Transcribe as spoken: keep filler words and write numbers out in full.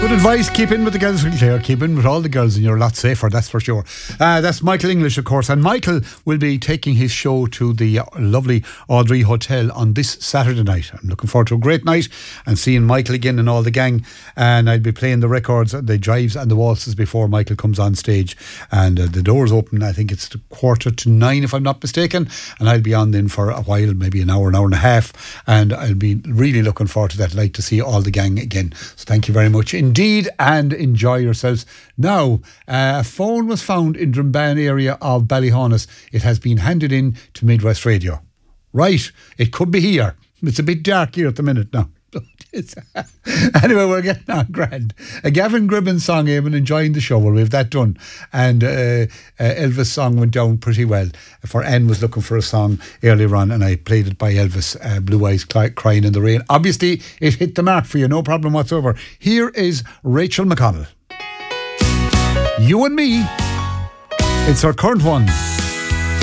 Good advice, keep in with the girls, Claire. Keep in with all the girls and you're a lot safer, that's for sure. Uh, that's Michael English, of course, and Michael will be taking his show to the lovely Audrey Hotel on this Saturday night. I'm looking forward to a great night and seeing Michael again and all the gang, and I'll be playing the records, the drives and the waltzes before Michael comes on stage, and uh, the doors open, I think it's the quarter to nine if I'm not mistaken, and I'll be on then for a while, maybe an hour, an hour and a half, and I'll be really looking forward to that. I'd like to see all the gang again, so thank you very much indeed, and enjoy yourselves. Now, uh, a phone was found in Drumban area of Ballyhonus. It has been handed in to Midwest Radio. Right, it could be here. It's a bit dark here at the minute now. Anyway, we're getting on grand. A Gavin Gribbon song, Eamon, enjoying the show. Well, we have that done. And uh, uh, Elvis' song went down pretty well. For Anne was looking for a song earlier on, and I played it by Elvis, uh, Blue Eyes Cry- Crying in the Rain. Obviously, it hit the mark for you, no problem whatsoever. Here is Rachel McConnell. You and Me. It's her current one.